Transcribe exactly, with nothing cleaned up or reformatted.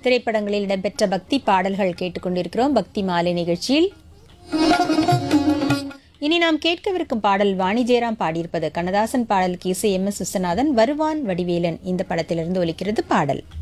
திரைப்படங்களில் இடம்பெற்ற பக்தி பாடல்கள் கேட்டுக்கொண்டிருக்கிறோம் பக்தி மாலை நிகழ்ச்சியில். இனி நாம் கேட்கவிருக்கும் பாடல் வாணி ஜெயராம் பாடியிருப்பது கண்ணதாசன் பாடலுக்கு இசை எம் எஸ் விஸ்வநாதன். வருவான் வடிவேலன் இந்த படத்திலிருந்து ஒலிக்கிறது பாடல்.